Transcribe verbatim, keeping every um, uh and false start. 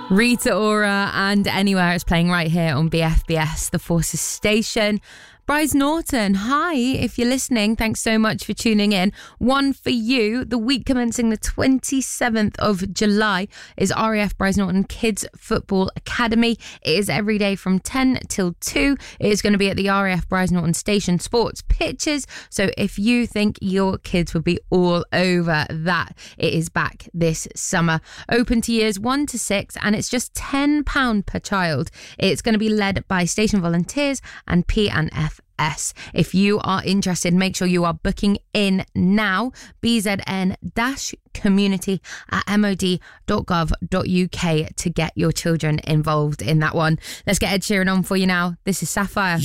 Rita Ora and Anywhere is playing right here on B F B S, the Forces station. Bryce Norton, hi, if you're listening, thanks so much for tuning in. One for you, the week commencing the twenty-seventh of July is R A F Bryce Norton Kids Football Academy. It is every day from ten till two. It is going to be at the R A F Bryce Norton Station Sports pitches. So if you think your kids would be all over that, it is back this summer. Open to years one to six, and it's just ten pounds per child. It's going to be led by station volunteers and P and F S. If you are interested, make sure you are booking in now. B Z N community at m o d dot gov dot u k to get your children involved in that one. Let's get Ed Sheeran on for you now. This is Sapphire.